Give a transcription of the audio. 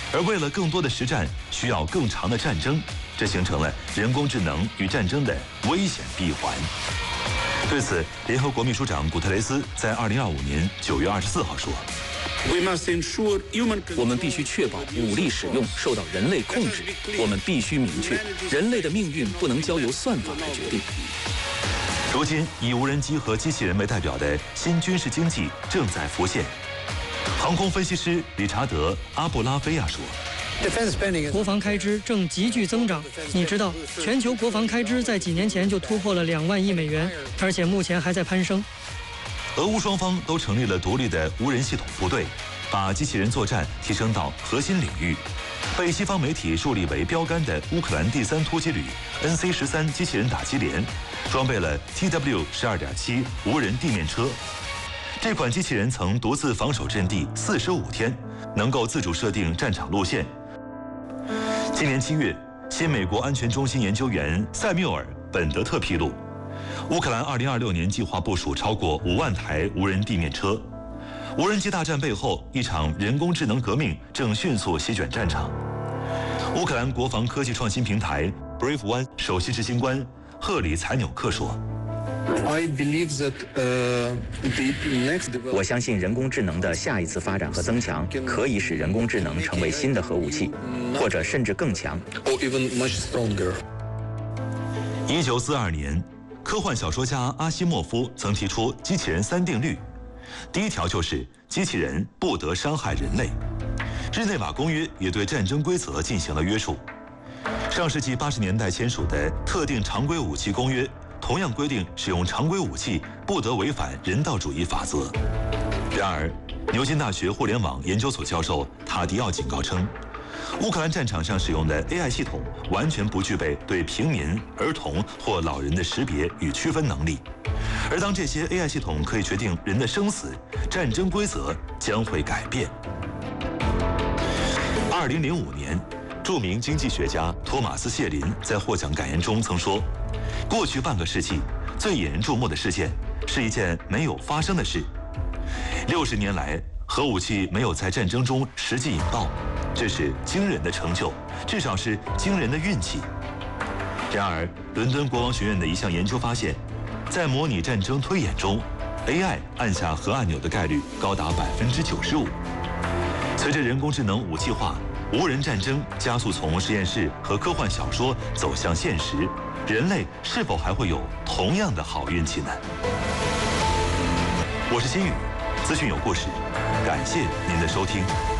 而为了更多的实战，需要更长的战争，这形成了人工智能与战争的危险闭环。对此，联合国秘书长古特雷斯在2025年9月24号说：“ 我们必须确保武力使用受到人类控制。我们必须明确，人类的命运不能交由算法来决定。” 如今，以无人机和机器人为代表的新军事经济正在浮现。航空分析师理查德·阿布拉菲亚说：“ 国防开支正急剧增长。你知道，全球国防开支在几年前就突破了2万亿美元，而且目前还在攀升。” 俄乌双方都成立了独立的无人系统部队，把机器人作战提升到核心领域。被西方媒体树立为标杆的乌克兰第3突击旅 NC-13机器人打击连，装备了 TW-12.7无人地面车。这款机器人曾独自防守阵地45天，能够自主设定战场路线。今年7月，新美国安全中心研究员塞缪尔·本德特披露，乌克兰2026年计划部署超过5万台无人地面车。无人机大战背后，一场人工智能革命正迅速席卷战场。乌克兰国防科技创新平台 Brave One 首席执行官赫里采纽克说：“ 我相信人工智能的下一次发展和增强，可以使人工智能成为新的核武器，或者甚至更强。” 1942年，科幻小说家阿西莫夫曾提出机器人3定律。第一条就是机器人不得伤害人类。日内瓦公约也对战争规则进行了约束。上世纪80年代签署的特定常规武器公约同样规定，使用常规武器不得违反人道主义法则。然而，牛津大学互联网研究所教授塔迪奥警告称，乌克兰战场上使用的 AI 系统完全不具备对平民、儿童或老人的识别与区分能力。而当这些 AI 系统可以决定人的生死，战争规则将会改变。2005年，著名经济学家托马斯·谢林在获奖感言中曾说：“过去半个世纪最引人注目的事件是一件没有发生的事。60年来，核武器没有在战争中实际引爆，这是惊人的成就，至少是惊人的运气。”然而，伦敦国王学院的一项研究发现，在模拟战争推演中 ，AI 按下核按钮的概率高达95%。随着人工智能武器化，无人战争加速从实验室和科幻小说走向现实，人类是否还会有同样的好运气呢？我是新宇，资讯有故事，感谢您的收听。